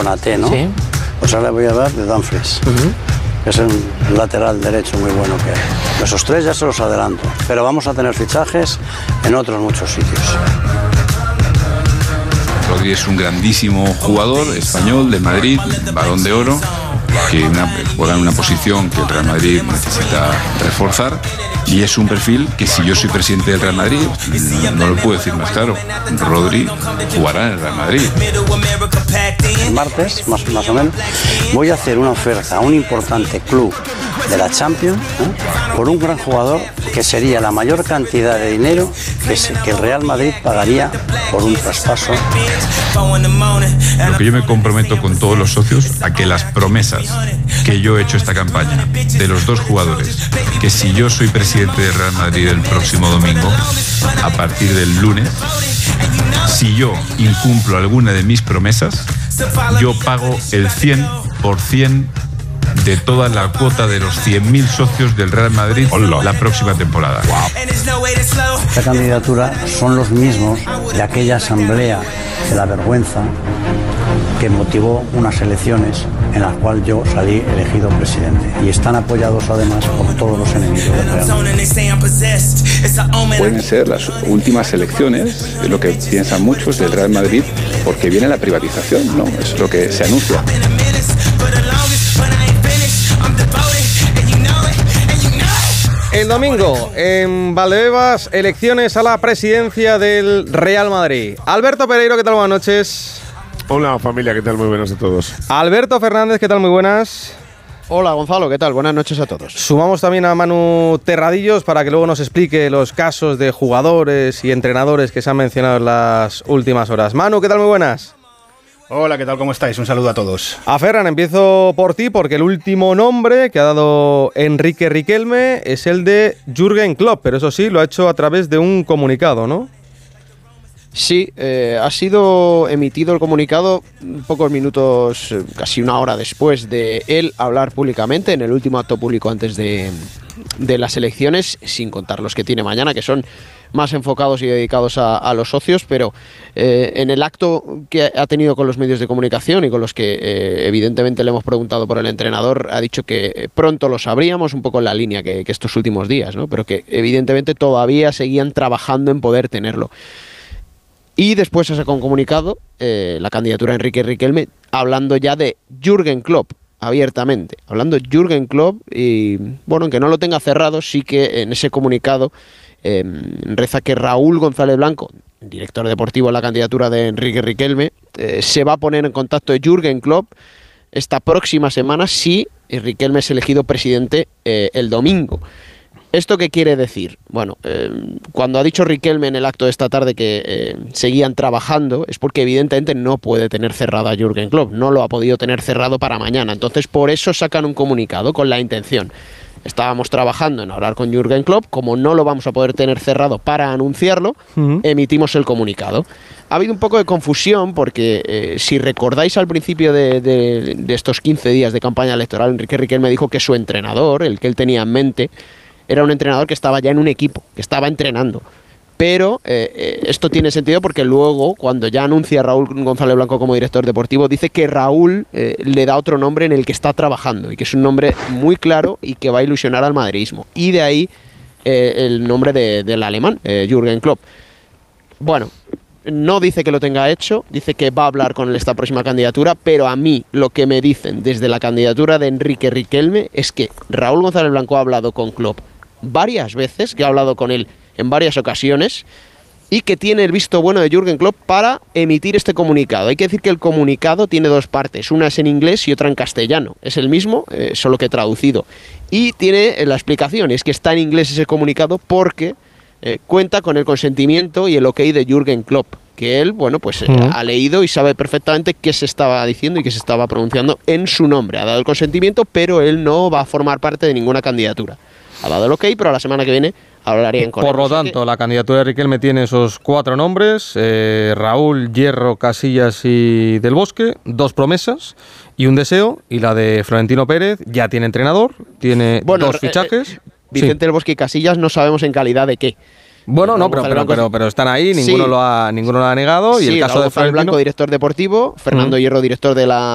Konaté, ¿no? Sí. Pues ahora voy a hablar de Dumfries, que es un lateral derecho muy bueno que hay. Esos tres ya se los adelanto, pero vamos a tener fichajes en otros muchos sitios. Rodri es un grandísimo jugador español de Madrid, Balón de Oro, que juega en una posición que el Real Madrid necesita reforzar, y es un perfil que, si yo soy presidente del Real Madrid, no lo puedo decir más claro, Rodri jugará en el Real Madrid. El martes, más o menos, voy a hacer una oferta a un importante club de la Champions, por un gran jugador, que sería la mayor cantidad de dinero que el Real Madrid pagaría por un traspaso. Lo que yo me comprometo con todos los socios, a que las promesas que yo he hecho esta campaña de los dos jugadores, que si yo soy presidente del Real Madrid el próximo domingo, a partir del lunes, si yo incumplo alguna de mis promesas, yo pago el 100% de toda la cuota de los 100.000 socios del Real Madrid la próxima temporada. Esta candidatura son los mismos de aquella asamblea de la vergüenza que motivó unas elecciones en las cuales yo salí elegido presidente, y están apoyados además por todos los enemigos del Real Madrid. Pueden ser las últimas elecciones, es lo que piensan muchos del Real Madrid, porque viene la privatización, ¿no? Es lo que se anuncia. El domingo, en Valdebebas, elecciones a la presidencia del Real Madrid. Alberto Pereiro, ¿qué tal? Buenas noches. Hola familia, ¿qué tal? Muy buenas a todos. Alberto Fernández, ¿qué tal? Muy buenas. Hola Gonzalo, ¿qué tal? Buenas noches a todos. Sumamos también a Manu Terradillos para que luego nos explique los casos de jugadores y entrenadores que se han mencionado en las últimas horas. Manu, ¿qué tal? Muy buenas. Hola, ¿qué tal? ¿Cómo estáis? Un saludo a todos. A Ferran, empiezo por ti, porque el último nombre que ha dado Enrique Riquelme es el de Jürgen Klopp, pero eso sí, lo ha hecho a través de un comunicado, ¿no? Sí, ha sido emitido el comunicado pocos minutos, casi una hora después de él hablar públicamente, en el último acto público antes de las elecciones, sin contar los que tiene mañana, que son más enfocados y dedicados a los socios, pero en el acto que ha tenido con los medios de comunicación y con los que evidentemente le hemos preguntado por el entrenador, ha dicho que pronto lo sabríamos, un poco en la línea que estos últimos días, ¿no? Pero que evidentemente todavía seguían trabajando en poder tenerlo. Y después ha sacado un comunicado, la candidatura de Enrique Riquelme, hablando ya de Jürgen Klopp, abiertamente, hablando de Jürgen Klopp, y bueno, aunque no lo tenga cerrado, sí que en ese comunicado reza que Raúl González Blanco, director deportivo en la candidatura de Enrique Riquelme, se va a poner en contacto de Jürgen Klopp esta próxima semana si Riquelme es elegido presidente el domingo. ¿Esto qué quiere decir? Bueno, cuando ha dicho Riquelme en el acto de esta tarde que seguían trabajando, es porque evidentemente no puede tener cerrado a Jürgen Klopp, no lo ha podido tener cerrado para mañana, entonces por eso sacan un comunicado con la intención. Estábamos trabajando en hablar con Jürgen Klopp, como no lo vamos a poder tener cerrado para anunciarlo, emitimos el comunicado. Ha habido un poco de confusión porque si recordáis al principio de estos 15 días de campaña electoral, Enrique Riquelme dijo que su entrenador, el que él tenía en mente, era un entrenador que estaba ya en un equipo, que estaba entrenando. Pero esto tiene sentido porque luego, cuando ya anuncia a Raúl González Blanco como director deportivo, dice que Raúl le da otro nombre en el que está trabajando y que es un nombre muy claro y que va a ilusionar al madridismo. Y de ahí el nombre del alemán, Jürgen Klopp. Bueno, no dice que lo tenga hecho, dice que va a hablar con él esta próxima candidatura, pero a mí lo que me dicen desde la candidatura de Enrique Riquelme es que Raúl González Blanco ha hablado con Klopp varias veces, que ha hablado con él en varias ocasiones, y que tiene el visto bueno de Jürgen Klopp para emitir este comunicado. Hay que decir que el comunicado tiene dos partes, una es en inglés y otra en castellano. Es el mismo, solo que traducido. Y tiene la explicación, es que está en inglés ese comunicado porque cuenta con el consentimiento y el ok de Jürgen Klopp, que él, bueno, pues ha leído y sabe perfectamente qué se estaba diciendo y qué se estaba pronunciando en su nombre. Ha dado el consentimiento, pero él no va a formar parte de ninguna candidatura. Ha dado el ok, pero la semana que viene hablarían con él. Por lo tanto, la candidatura de Riquelme tiene esos 4 nombres, Raúl, Hierro, Casillas y Del Bosque, 2 promesas y un deseo, y la de Florentino Pérez ya tiene entrenador, tiene 2 fichajes. Vicente Del Bosque y Casillas no sabemos en calidad de qué. Bueno, no, pero están ahí, ninguno lo ha negado. Y el caso Raúl de Florentino Blanco, director deportivo, Fernando Hierro, director de la